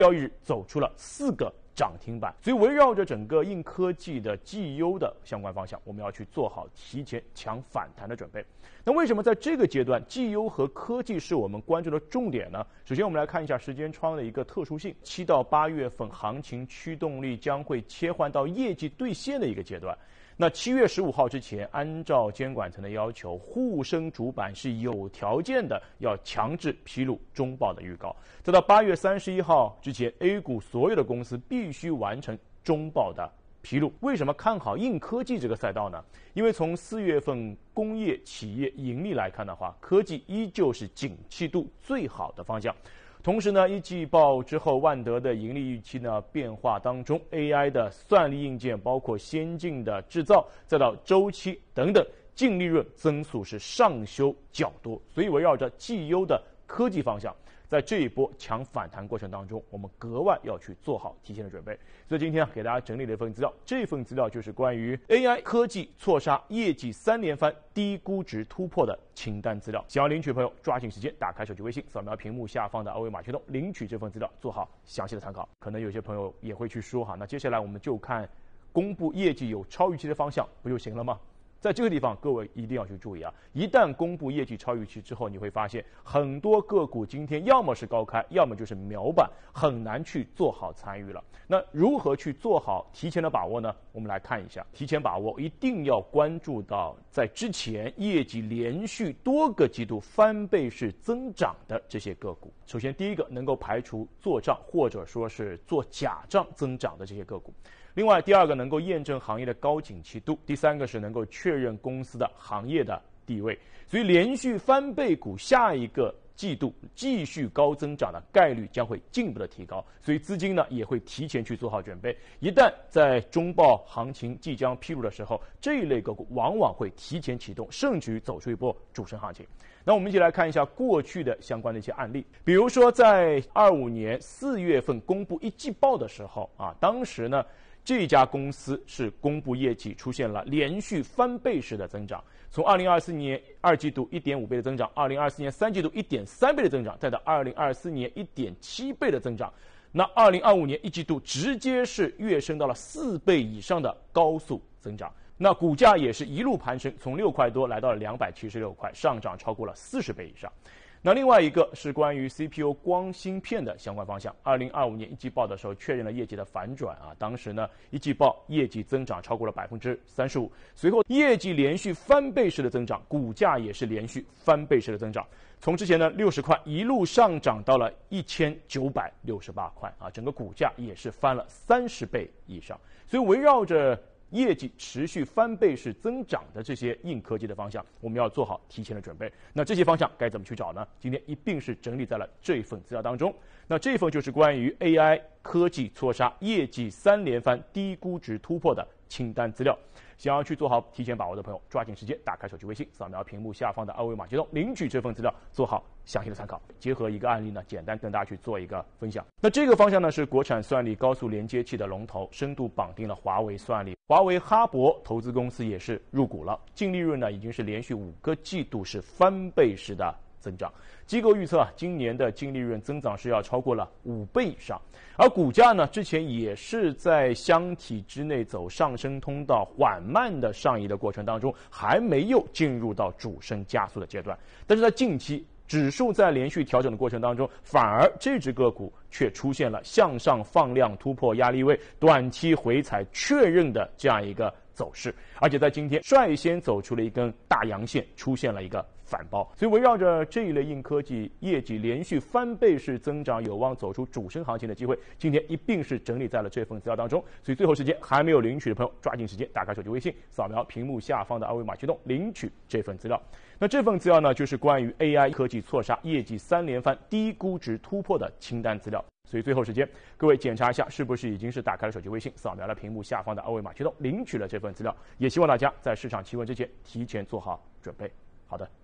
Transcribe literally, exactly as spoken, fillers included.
交易日走出了四个涨停板。所以围绕着整个硬科技的绩优的相关方向，我们要去做好提前抢反弹的准备。那为什么在这个阶段绩优和科技是我们关注的重点呢？首先我们来看一下时间窗的一个特殊性，七到八月份行情驱动力将会切换到业绩兑现的一个阶段。那七月十五号之前，按照监管层的要求，沪深主板是有条件的要强制披露中报的预告。再到八月三十一号之前 ，A 股所有的公司必须完成中报的披露。为什么看好硬科技这个赛道呢？因为从四月份工业企业盈利来看的话，科技依旧是景气度最好的方向。同时呢，一季报之后，万德的盈利预期呢变化当中 ，A I 的算力硬件，包括先进的制造，再到周期等等，净利润增速是上修较多。所以围绕着绩优的科技方向，在这一波强反弹过程当中，我们格外要去做好提前的准备。所以今天啊，给大家整理了一份资料，这份资料就是关于 A I 科技错杀业绩三连番、低估值突破的清单资料。想要领取的朋友，抓紧时间打开手机微信，扫描屏幕下方的二维码驱动，领取这份资料，做好详细的参考。可能有些朋友也会去说哈，那接下来我们就看公布业绩有超预期的方向，不就行了吗？在这个地方，各位一定要去注意啊！一旦公布业绩超预期之后，你会发现很多个股今天要么是高开，要么就是秒板，很难去做好参与了。那如何去做好提前的把握呢？我们来看一下，提前把握一定要关注到在之前业绩连续多个季度翻倍式增长的这些个股。首先，第一个能够排除做账或者说是做假账增长的这些个股。另外，第二个能够验证行业的高景气度，第三个是能够确认公司的行业的地位。所以，连续翻倍股下一个季度继续高增长的概率将会进一步的提高，所以资金呢也会提前去做好准备。一旦在中报行情即将披露的时候，这一类个股往往会提前启动，甚至于走出一波主升行情。那我们一起来看一下过去的相关的一些案例，比如说在二五年四月份公布一季报的时候啊，当时呢，这家公司是公布业绩出现了连续翻倍式的增长，从二零二四年二季度 一点五倍的增长，二零二四年三季度 一点三倍的增长，再到二零二四年 一点七倍的增长。那二零二五年一季度直接是跃升到了四倍以上的高速增长。那股价也是一路攀升，从六块多来到了两百七十六块，上涨超过了四十倍以上。那另外一个是关于 C P U 光芯片的相关方向。二零二五年一季报的时候确认了业绩的反转啊，当时呢一季报业绩增长超过了百分之三十五，随后业绩连续翻倍式的增长，股价也是连续翻倍式的增长，从之前的六十块一路上涨到了一千九百六十八块啊，整个股价也是翻了三十倍以上。所以围绕着业绩持续翻倍式增长的这些硬科技的方向，我们要做好提前的准备。那这些方向该怎么去找呢？今天一并是整理在了这份资料当中。那这份就是关于 A I 科技错杀业绩三连番、低估值突破的清单资料。想要去做好提前把握的朋友，抓紧时间打开手机微信，扫描屏幕下方的二维码接通，领取这份资料，做好详细的参考。结合一个案例呢，简单跟大家去做一个分享。那这个方向呢，是国产算力高速连接器的龙头，深度绑定了华为算力。华为哈勃投资公司也是入股了，净利润呢已经是连续五个季度是翻倍式的增长。机构预测啊，今年的净利润增长是要超过了五倍以上，而股价呢，之前也是在箱体之内走上升通道，缓慢的上移的过程当中，还没有进入到主升加速的阶段。但是在近期，指数在连续调整的过程当中，反而这只个股却出现了向上放量突破压力位，短期回踩确认的这样一个走势，而且在今天率先走出了一根大阳线，出现了一个反包。所以围绕着这一类硬科技业绩连续翻倍式增长，有望走出主升行情的机会，今天一并是整理在了这份资料当中。所以最后时间还没有领取的朋友，抓紧时间打开手机微信，扫描屏幕下方的二维码驱动领取这份资料。那这份资料呢，就是关于 A I 科技错杀业绩三连番、低估值突破的清单资料。所以最后时间，各位检查一下是不是已经是打开了手机微信，扫描了屏幕下方的二维码驱动领取了这份资料。也希望大家在市场企稳之前提前做好准备。好的。